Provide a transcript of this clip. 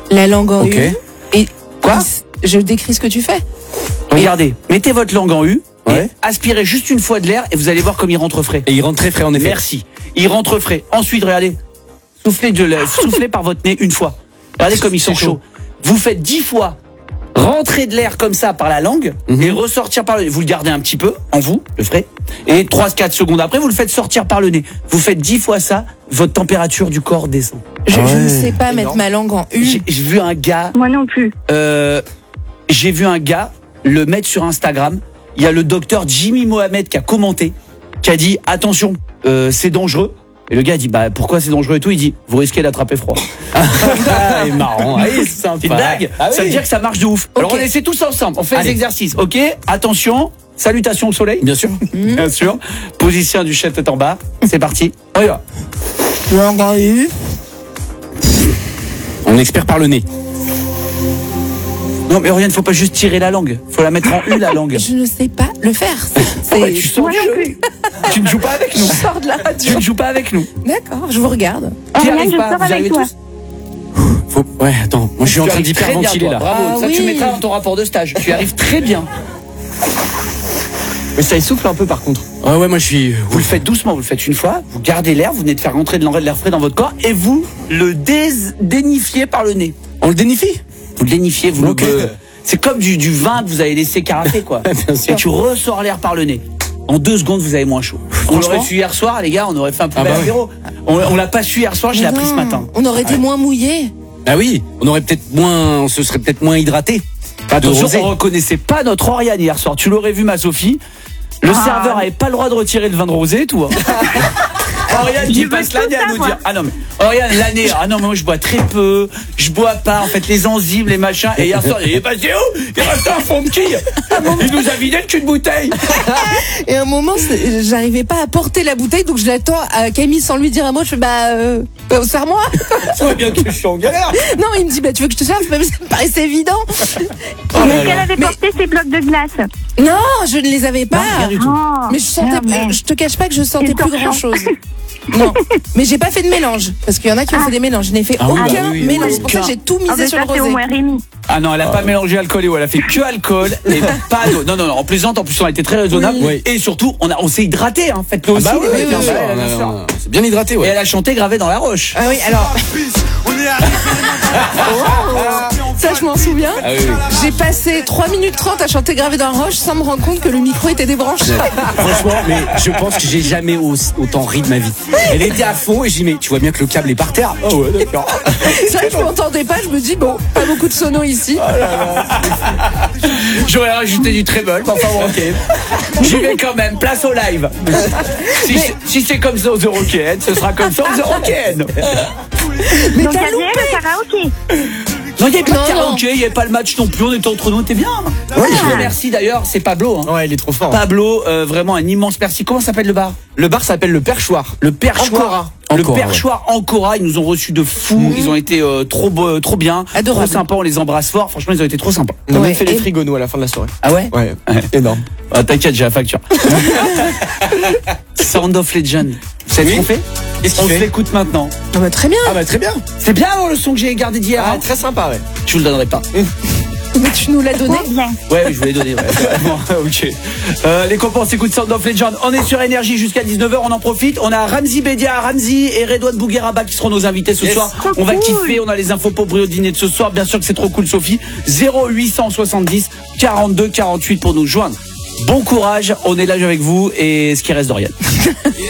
La langue en Ok. U. Et Quoi ? je décris ce que tu fais. Regardez, mettez votre langue en U, Ouais. et aspirez juste une fois de l'air et vous allez voir comme il rentre frais. Et il rentre très frais en effet. Merci. Il rentre frais. Ensuite, regardez, soufflez par votre nez une fois. Regardez comme il sent chaud. Vous faites 10 fois rentrer de l'air comme ça par la langue et ressortir par le nez. Vous le gardez un petit peu en vous, le frais. Et 3-4 secondes après, vous le faites sortir par le nez. Vous faites 10 fois ça, votre température du corps descend. Je ne sais pas mettre ma langue en U. J'ai vu un gars, Moi non plus. le mettre sur Instagram. Il y a le docteur Jimmy Mohamed qui a commenté, qui a dit attention, c'est dangereux. Et le gars a dit bah pourquoi c'est dangereux et tout. Il dit vous risquez d'attraper froid. Ah, il est marrant. Ah, oui, c'est sympa. C'est une blague. Ah, Ça veut oui. dire que ça marche de ouf. Alors Ok. on essaie tous ensemble. On fait Allez. les exercices. Ok. Attention. Salutations au soleil. Bien sûr. Bien sûr. Position du chef est en bas. C'est parti. On y va. Langue en U. On expert par le nez. Non mais Oriane, faut pas juste tirer la langue. Faut la mettre en U la langue. Je ne sais pas le faire. C'est. Ouais, tu sors Moi du non jeu. plus. Tu ne joues pas avec nous. Je sors de la Tu radio. ne joues pas avec nous. D'accord, je vous regarde. Qui Oriane, arrive je pas. sors Vous avec arrivez toi. tous. Ouais, attends. Moi, je suis en Tu train arrives très bien, d'hyperventiler toi. là. Bravo. Ah Ça, tu oui. mettras dans ton rapport de stage. Tu arrives très bien. Mais ça essouffle un peu par contre. Ouais, moi, je suis. Vous le faites doucement, vous le faites une fois, vous gardez l'air, vous venez de faire rentrer de l'air frais dans votre corps et vous le dénifiez par le nez. On le dénifie. Vous le dénifiez, vous Ok. c'est comme du vin que vous avez laissé carafer, quoi. Bien sûr. Et tu ressors l'air par le nez. En 2 secondes, vous avez moins chaud. On Franchement l'aurait su hier soir, les gars, on aurait fait un peu Ah bah apéro. On l'a pas su hier soir, je l'ai appris ce matin. On aurait été moins mouillés. Ah oui, on se serait peut-être moins hydraté. Pas de Attention, rosé. on reconnaissait pas notre Oriane hier soir. Tu l'aurais vu, ma Sophie. Le serveur avait pas le droit de retirer le vin de rosé, et tout. Hein. Oriane qui Je veux passe tout l'année à nous savoir. dire. Ah non, mais Oriane, l'année. Ah non, mais moi je bois très peu. Je bois pas, en fait, les enzymes, les machins. Et hier soir, il est passé où? Il restait un fond de quille. Il nous a vidé le cul de bouteille. Et à un moment, j'arrivais pas à porter la bouteille, donc je l'attends à Camille sans lui dire un mot. Je fais serre-moi. Tu vois bien que je suis en galère. Non, il me dit tu veux que je te serve? Ça me paraissait évident. Mais qu'elle avait porté ses blocs de glace. Non, je ne les avais pas. Rien du tout. Oh, Mais je te cache pas que je sentais Quel plus torchon. grand chose. Non, mais j'ai pas fait de mélange parce qu'il y en a qui ont fait des mélanges. Je n'ai fait Ah oui, aucun bah oui, mélange. oui, C'est pour ça que j'ai tout misé Ah ben sur ça le c'est au rosé. moins Rémi. Ah non, elle a pas mélangé alcool et eau, elle a fait que alcool et pas d'eau. Non, on plaisante, en plus on a été très raisonnable. Oui. Et surtout, on s'est hydraté, hein. Faites-le aussi. Bah oui, les mecs, bien hein. sûr. Ouais, bien sûr. C'est bien hydraté, Et ouais. elle a chanté gravé dans la roche. Ah oui, alors. Ça, je m'en souviens. Ah oui, oui. J'ai passé 3 minutes 30 à chanter gravé dans la roche sans me rendre compte que le micro était débranché. Franchement, mais je pense que j'ai jamais autant ri de ma vie. Elle était à fond et j'ai dit, mais tu vois bien que le câble est par terre. Oh ouais, d'accord. C'est vrai que je m'entendais pas, je me dis, bon, pas beaucoup de sonos ici. J'aurais rajouté du treble, mais enfin bon, ok. J'y vais quand même, place au live. Si c'est comme ça aux Eurokéennes, ce sera comme ça aux Eurokéennes. Mais Donc t'as elle vient loupé. le karaoké. Non, il n'y avait pas Non, de karaoké, il n'y avait pas le match non plus, on était entre nous, on était bien. Je remercie d'ailleurs, c'est Pablo. Hein. Ouais, il est trop fort. Pablo, vraiment un immense merci. Comment s'appelle le bar? Le bar s'appelle le Perchoir. Le Perchoir. Le Ancora, Perchoir Ancora, ils nous ont reçus de fou. Ils ont été trop beaux, trop bien. Adorable. Trop sympas, on les embrasse fort. Franchement, ils ont été trop sympas. On a Ouais, même fait les et- frigos nous à la fin de la soirée. Ah ouais? Ouais, énorme. Ah, t'inquiète, j'ai la facture. Sound of Legend. Vous savez ce qu'on fait? Qu'est-ce qu'il On se fait l'écoute maintenant. Ah bah, très bien. Ah bah très bien. C'est bien le son que j'ai gardé d'hier. Ah, Hein, très sympa, ouais. je vous le donnerai pas. Mais tu nous l'as donné. Trop bien. Ouais, je vous l'ai donné. Ouais. Bon, ok. Les copains, on s'écoute Sound of Legend. On est sur Énergie jusqu'à 19h. On en profite. On a Ramzi Bedia, Ramzi et Redouane Bougueraba qui seront nos invités ce soir. Trop On va cool. kiffer. On a les infos pour au dîner de ce soir. Bien sûr que c'est trop cool, Sophie. 0870 42 48 pour nous joindre. Bon courage. On est là avec vous et ce qui reste d'Oriane.